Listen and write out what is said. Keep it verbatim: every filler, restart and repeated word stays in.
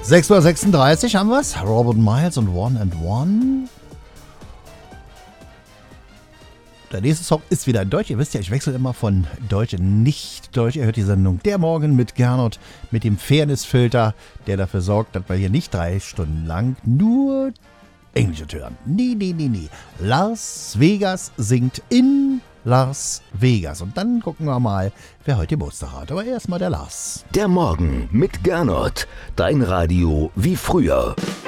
sechs Uhr sechsunddreißig haben wir's. Robert Miles und One and One. Der nächste Song ist wieder in Deutsch. Ihr wisst ja, ich wechsle immer von Deutsch in Nicht-Deutsch. Ihr hört die Sendung Der Morgen mit Gernot, mit dem Fairness-Filter, der dafür sorgt, dass wir hier nicht drei Stunden lang nur Englisch hören. Nee, nee, nee, nee. Las Vegas singt in Las Vegas. Und dann gucken wir mal, wer heute Geburtstag hat. Aber erstmal der Lars. Der Morgen mit Gernot. Dein Radio wie früher.